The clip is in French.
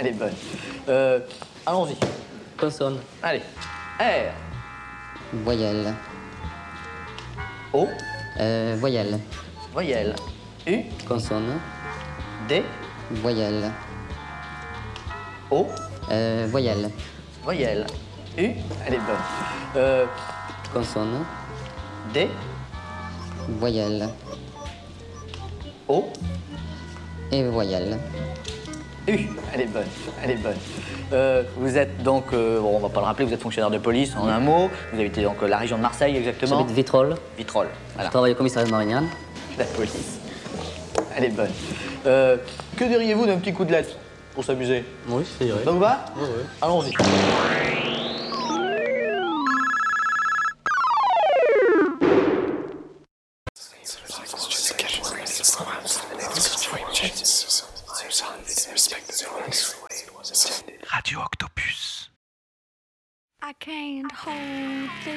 elle est bonne. Allons-y. Consonne. Allez. R. Voyelle. O. Voyelle. Voyelle. U. Consonne. D. Voyelle. O. Voyelle. Voyelle. U. Elle est bonne. Consonne. D. Voyelle. O. Et voyelle. U. Elle est bonne. Elle est bonne. Vous êtes donc, bon, on va pas le rappeler, vous êtes fonctionnaire de police en un mot. Vous habitez donc la région de Marseille exactement. J'habite Vitrolles. Vitrolles. Voilà. Je travaille au commissariat de Marignane. La police. Elle est bonne. Que diriez-vous d'un petit coup de lettre pour s'amuser? Oui, je dirais. Ça vous va? Oui, oui. Allons-y. Radio Octopus. I can't hold this.